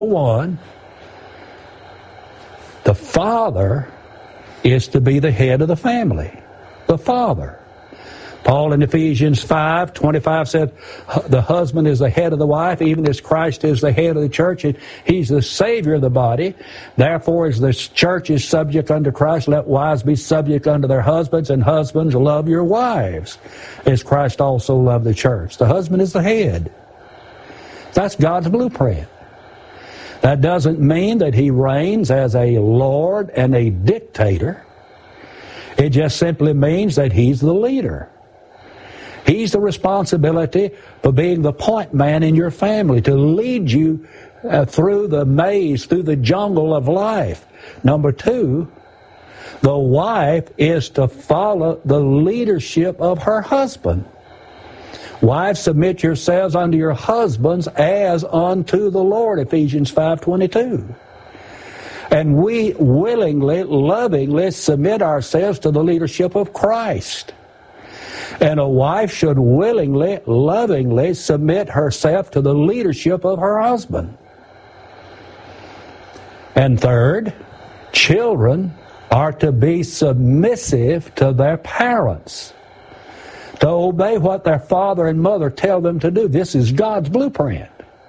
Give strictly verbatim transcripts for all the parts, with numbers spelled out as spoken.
one, the father is to be the head of the family. The father. Paul in Ephesians five twenty-five said, the husband is the head of the wife, even as Christ is the head of the church, and he's the Savior of the body. Therefore, as the church is subject unto Christ, let wives be subject unto their husbands, and husbands love your wives, as Christ also loved the church. The husband is the head. That's God's blueprint. That doesn't mean that he reigns as a lord and a dictator. It just simply means that he's the leader. He's the responsibility for being the point man in your family, to lead you uh, through the maze, through the jungle of life. Number two, the wife is to follow the leadership of her husband. Wives, submit yourselves unto your husbands as unto the Lord, Ephesians five twenty-two. And we willingly, lovingly submit ourselves to the leadership of Christ. And a wife should willingly, lovingly submit herself to the leadership of her husband. And third, children are to be submissive to their parents, to obey what their father and mother tell them to do. This is God's blueprint.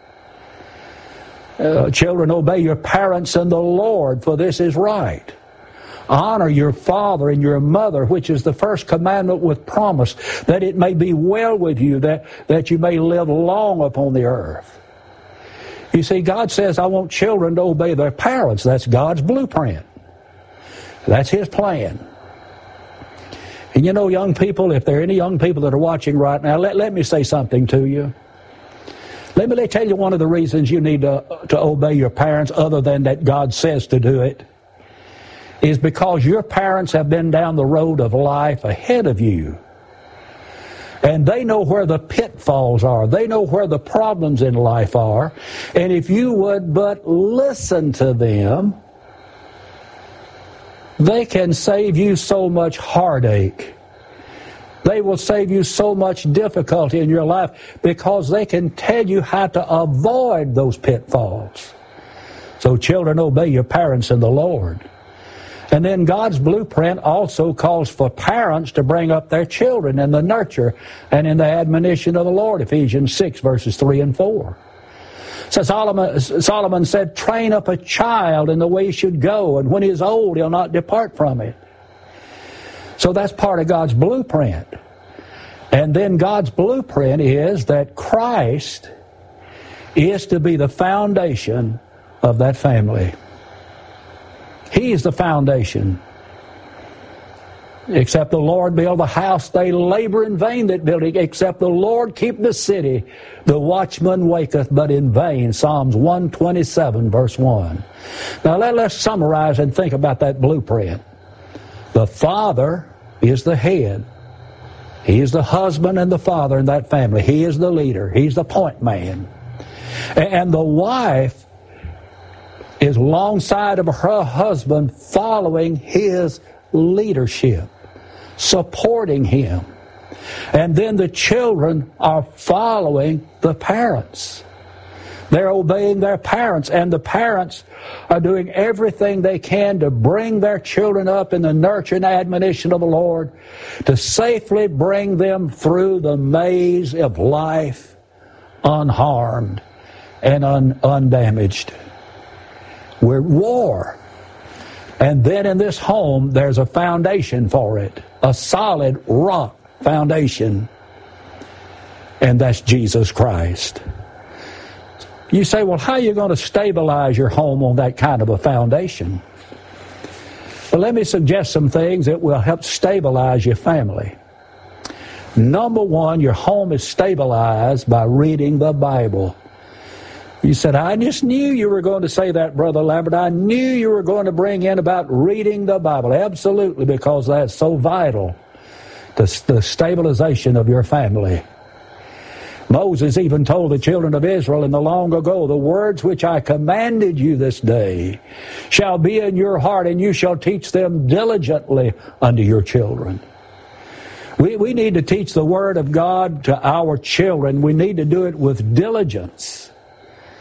Uh, children, obey your parents in the Lord, for this is right. Honor your father and your mother, which is the first commandment with promise, that it may be well with you, that, that you may live long upon the earth. You see, God says, I want children to obey their parents. That's God's blueprint. That's His plan. And you know, young people, if there are any young people that are watching right now, let, let me say something to you. Let me tell you one of the reasons you need to, to obey your parents, other than that God says to do it, is because your parents have been down the road of life ahead of you. And they know where the pitfalls are. They know where the problems in life are. And if you would but listen to them, they can save you so much heartache. They will save you so much difficulty in your life, because they can tell you how to avoid those pitfalls. So children, obey your parents in the Lord. And then God's blueprint also calls for parents to bring up their children in the nurture and in the admonition of the Lord, Ephesians six, verses three and four. So Solomon, Solomon said, train up a child in the way he should go, and when he is old, he'll not depart from it. So that's part of God's blueprint. And then God's blueprint is that Christ is to be the foundation of that family. He is the foundation. Except the Lord build the house, they labor in vain that build it. Except the Lord keep the city, the watchman waketh but in vain. Psalms one twenty-seven, verse one. Now let, let's summarize and think about that blueprint. The father is the head. He is the husband and the father in that family. He is the leader. He's the point man. And the wife is alongside of her husband, following his leadership, supporting him. And then the children are following the parents. They're obeying their parents, and the parents are doing everything they can to bring their children up in the nurture and admonition of the Lord, to safely bring them through the maze of life unharmed and un- undamaged. We're at war. And then in this home, there's a foundation for it, a solid rock foundation, and that's Jesus Christ. You say, well, how are you going to stabilize your home on that kind of a foundation? Well, let me suggest some things that will help stabilize your family. Number one, your home is stabilized by reading the Bible. You said, I just knew you were going to say that, Brother Lambert. I knew you were going to bring in about reading the Bible. Absolutely, because that's so vital to the stabilization of your family. Moses even told the children of Israel in the long ago, the words which I commanded you this day shall be in your heart, and you shall teach them diligently unto your children. We, we need to teach the Word of God to our children. We need to do it with diligence.